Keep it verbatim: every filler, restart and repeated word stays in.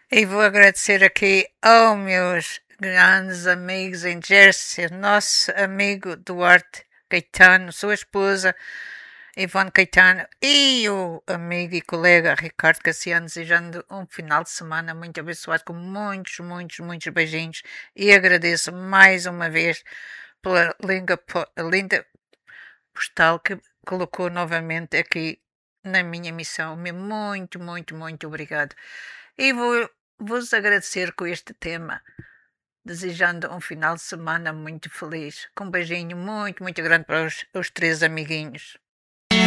E vou agradecer aqui aos meus grandes amigos em Jersey, nosso amigo Duarte Caetano, sua esposa Ivone Caetano e o amigo e colega Ricardo Cassiano, desejando um final de semana muito abençoado, com muitos, muitos, muitos beijinhos. E agradeço mais uma vez pela linda, linda postal que colocou novamente aqui na minha missão. Muito, muito, muito obrigado. E vou vos agradecer com este tema, desejando um final de semana muito feliz. Com um beijinho muito, muito grande para os, os três amiguinhos.